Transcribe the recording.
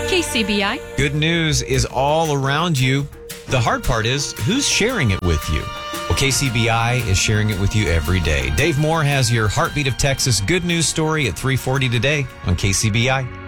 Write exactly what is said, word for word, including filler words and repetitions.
K C B I. Good news is all around you. The hard part is, who's sharing it with you? Well, K C B I is sharing it with you every day. Dave Moore has your Heartbeat of Texas good news story at three forty today on K C B I.